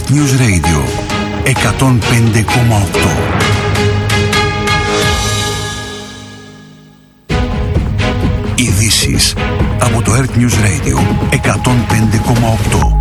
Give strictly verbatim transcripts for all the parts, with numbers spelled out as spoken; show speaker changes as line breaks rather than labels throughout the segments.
Earth News Radio εκατόν πέντε κόμμα οκτώ. Ειδήσεις από το Earth News Radio εκατόν πέντε κόμμα οκτώ.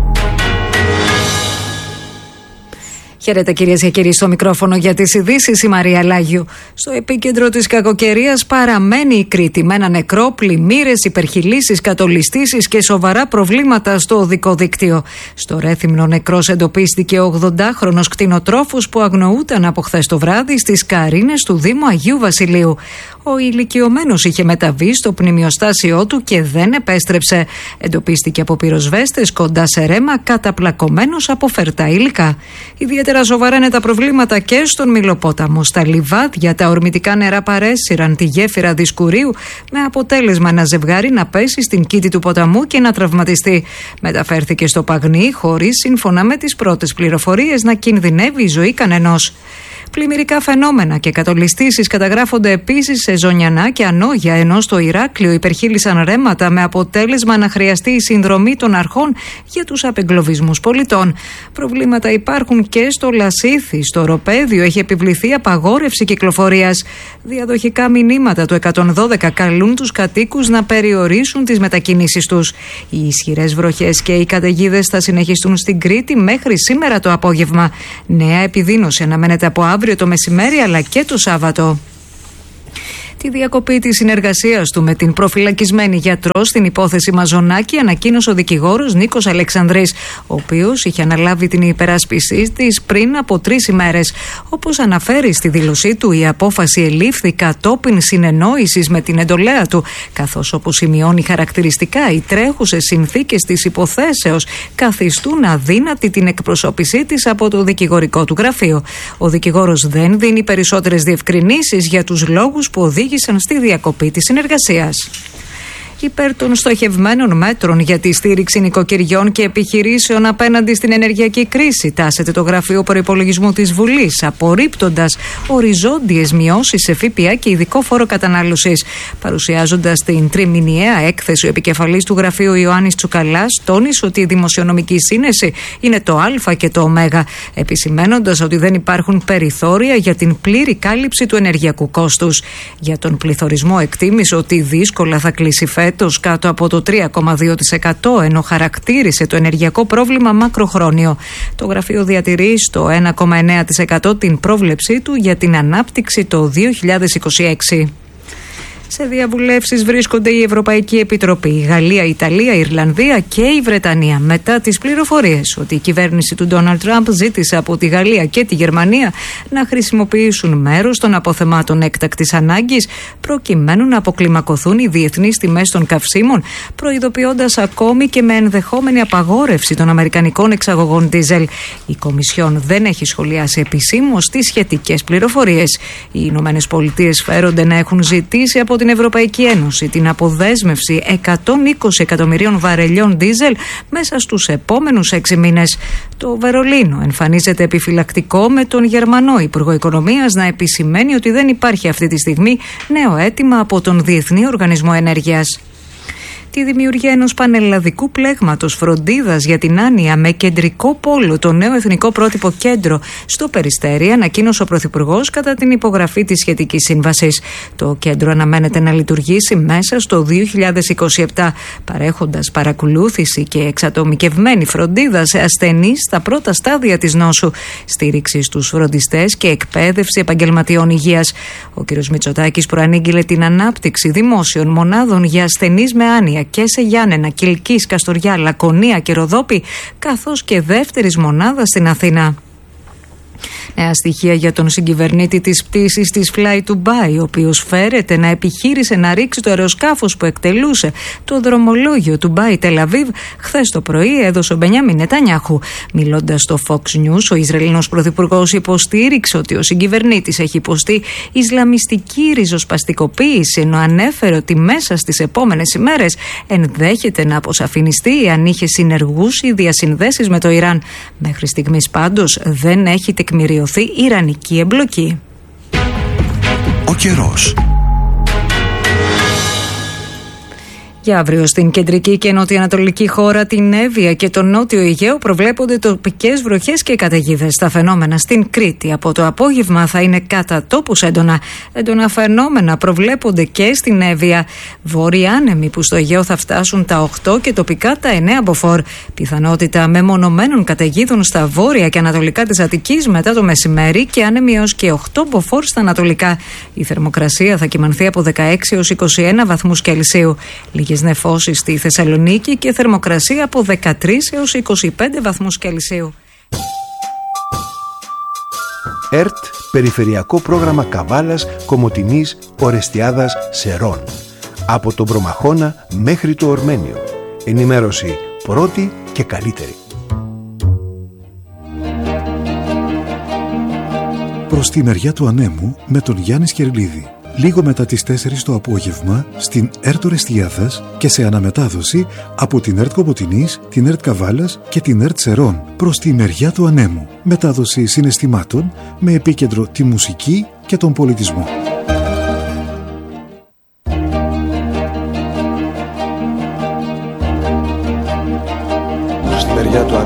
Χαίρετε κυρίες και κύριοι, στο μικρόφωνο για τις ειδήσεις η Μαρία Λάγιου. Στο επίκεντρο της κακοκαιρίας παραμένει η Κρήτη με ένα νεκρό, πλημμύρες, υπερχειλήσεις, κατολιστήσεις και σοβαρά προβλήματα στο οδικό δίκτυο. Στο Ρέθυμνο νεκρός εντοπίστηκε ο ογδοντάχρονος κτηνοτρόφος που αγνοούταν από χθες το βράδυ στις Καρίνες του Δήμου Αγίου Βασιλείου. Ο ηλικιωμένος είχε μεταβεί στο πνημιοστάσιό του και δεν επέστρεψε. Εντοπίστηκε από πυροσβέστες κοντά σε ρέμα, καταπλακωμένος από φερτά υλικά. Ιδιαίτερα σοβαρά είναι τα προβλήματα και στον Μηλοπόταμο. Στα λιβάδια τα ορμητικά νερά παρέσυραν τη γέφυρα Δισκουρίου, με αποτέλεσμα ένα ζευγάρι να πέσει στην κήτη του ποταμού και να τραυματιστεί. Μεταφέρθηκε στο Παγνί, χωρίς, σύμφωνα με τις πρώτες πληροφορίες, να κινδυνεύει η ζωή κανενός. Πλημμυρικά φαινόμενα και κατολιστήσεις καταγράφονται επίσης σε Ζωνιανά και Ανόγια, ενώ στο Ηράκλειο υπερχείλησαν ρέματα με αποτέλεσμα να χρειαστεί η συνδρομή των αρχών για τους απεγκλωβισμούς πολιτών. Προβλήματα υπάρχουν και στο Λασίθι. Στο Οροπέδιο έχει επιβληθεί απαγόρευση κυκλοφορίας. Διαδοχικά μηνύματα του εκατόν δώδεκα καλούν τους κατοίκους να περιορίσουν τις μετακινήσεις τους. Οι ισχυρές βροχές και οι καταιγίδες θα συνεχιστούν στην Κρήτη μέχρι σήμερα το απόγευμα. Νέα επιδείνωση αναμένεται από αύριο το μεσημέρι αλλά και το Σάββατο. Τη διακοπή της συνεργασίας του με την προφυλακισμένη γιατρό στην υπόθεση Μαζονάκη ανακοίνωσε ο δικηγόρος Νίκος Αλεξανδρής, ο οποίος είχε αναλάβει την υπεράσπιση της πριν από τρεις ημέρες. Όπως αναφέρει στη δήλωσή του, η απόφαση ελήφθη κατόπιν συνεννόησης με την εντολέα του, καθώς, όπως σημειώνει χαρακτηριστικά, οι τρέχουσες συνθήκες της υποθέσεως καθιστούν αδύνατη την εκπροσώπησή της από το δικηγορικό του γραφείο. Ο δικηγόρος δεν δίνει περισσότερες διευκρινήσεις για τους λόγους που οδήγησαν στη διακοπή της συνεργασίας. Υπέρ των στοχευμένων μέτρων για τη στήριξη νοικοκυριών και επιχειρήσεων απέναντι στην ενεργειακή κρίση τάσεται το Γραφείο Προϋπολογισμού της Βουλής, απορρίπτοντας οριζόντιες μειώσεις σε ΦΠΑ και ειδικό φόρο κατανάλωσης. Παρουσιάζοντας την τριμηνιαία έκθεση, ο επικεφαλής του Γραφείου Ιωάννης Τσουκαλάς τόνισε ότι η δημοσιονομική σύνεση είναι το Α και το Ω, επισημένοντας ότι δεν υπάρχουν περιθώρια για την πλήρη κάλυψη του ενεργειακού κόστους. Για τον πληθωρισμό εκτίμησε ότι δύσκολα θα κλείσει φέτος κάτω από το τρία κόμμα δύο τοις εκατό, ενώ χαρακτήρισε το ενεργειακό πρόβλημα μακροχρόνιο. Το γραφείο διατηρεί στο ένα κόμμα εννέα τοις εκατό την πρόβλεψή του για την ανάπτυξη το δύο χιλιάδες είκοσι έξι. Σε διαβουλεύσεις βρίσκονται η Ευρωπαϊκή Επιτροπή, η Γαλλία, η Ιταλία, η Ιρλανδία και η Βρετανία, μετά τις πληροφορίες ότι η κυβέρνηση του Ντόναλντ Τραμπ ζήτησε από τη Γαλλία και τη Γερμανία να χρησιμοποιήσουν μέρος των αποθεμάτων έκτακτης ανάγκης προκειμένου να αποκλιμακωθούν οι διεθνείς τιμές των καυσίμων, προειδοποιώντας ακόμη και με ενδεχόμενη απαγόρευση των αμερικανικών εξαγωγών ντίζελ. Η Κομισιόν δεν έχει σχολιάσει επισήμως τις σχετικές πληροφορίες. Οι Ηνωμένες Πολιτείες φέρονται να έχουν ζητήσει από την Ευρωπαϊκή Ένωση την αποδέσμευση εκατόν είκοσι εκατομμυρίων βαρελιών ντίζελ μέσα στους επόμενους έξι μήνες. Το Βερολίνο εμφανίζεται επιφυλακτικό, με τον Γερμανό Υπουργό Οικονομίας να επισημαίνει ότι δεν υπάρχει αυτή τη στιγμή νέο αίτημα από τον Διεθνή Οργανισμό Ενέργειας. Τη δημιουργία ενός πανελλαδικού πλέγματος φροντίδας για την άνοια με κεντρικό πόλο το νέο εθνικό πρότυπο κέντρο στο Περιστέρι ανακοίνωσε ο Πρωθυπουργός κατά την υπογραφή της σχετικής σύμβασης. Το κέντρο αναμένεται να λειτουργήσει μέσα στο δύο χιλιάδες είκοσι επτά, παρέχοντας παρακολούθηση και εξατομικευμένη φροντίδα σε ασθενείς στα πρώτα στάδια της νόσου, στήριξη στους φροντιστές και εκπαίδευση επαγγελματιών υγείας. Ο κ. Μητσοτάκης προανήγγειλε την ανάπτυξη δημόσιων μονάδων για ασθενείς με άνοια και σε Γιάννενα, Κιλκής, Καστοριά, Λακωνία και Ροδόπη, καθώς και δεύτερης μονάδας στην Αθήνα. Νέα στοιχεία για τον συγκυβερνήτη της πτήσης της Fly Dubai, ο οποίος φέρεται να επιχείρησε να ρίξει το αεροσκάφος που εκτελούσε το δρομολόγιο του Dubai Τελαβίβ χθες το πρωί, έδωσε ο Μπενιάμιν Νετανιάχου. Μιλώντας στο Fox News, ο Ισραηλινός Πρωθυπουργός υποστήριξε ότι ο συγκυβερνήτης έχει υποστεί ισλαμιστική ριζοσπαστικοποίηση, ενώ ανέφερε ότι μέσα στις επόμενες ημέρες ενδέχεται να αποσαφινιστεί αν είχε συνεργούς ή διασυνδέσεις με το Ιράν. Μέχρι στιγμής πάντως δεν έχει τεκμηριωθεί ιρανική εμπλοκή.
Ο καιρός.
Για αύριο στην κεντρική και νοτιοανατολική χώρα, την Εύβοια και τον νότιο Αιγαίο προβλέπονται τοπικές βροχές και καταιγίδες. Τα φαινόμενα στην Κρήτη από το απόγευμα θα είναι κατά τόπους έντονα. Έντονα φαινόμενα προβλέπονται και στην Εύβοια. Βόρειοι άνεμοι που στο Αιγαίο θα φτάσουν τα οκτώ και τοπικά τα εννέα μποφόρ. Πιθανότητα μεμονωμένων καταιγίδων στα βόρεια και ανατολικά της Αττικής μετά το μεσημέρι και άνεμοι έως και οκτώ μποφόρ στα ανατολικά. Η θερμοκρασία θα κυμανθεί από δεκαέξι έως είκοσι ένα βαθμούς Κελσίου. Λίγες νεφώσεις στη Θεσσαλονίκη και θερμοκρασία από δεκατρείς έως είκοσι πέντε βαθμούς Κελσίου.
ΕΡΤ, Περιφερειακό Πρόγραμμα Καβάλας, Κομοτηνής, Ορεστιάδας, Σερών. Από τον Προμαχώνα μέχρι το Ορμένιο. Ενημέρωση πρώτη και καλύτερη.
Προς τη μεριά του ανέμου με τον Γιάννη Σκερλίδη. Λίγο μετά τις τέσσερις το απόγευμα στην ΕΡΤ Ορεστιάδας και σε αναμετάδοση από την ΕΡΤ Κομοτηνής, την ΕΡΤ Καβάλας και την ΕΡΤ Σερών. Προς τη μεριά του ανέμου. Μετάδοση συναισθημάτων με επίκεντρο τη μουσική και τον πολιτισμό.
Στη μεριά του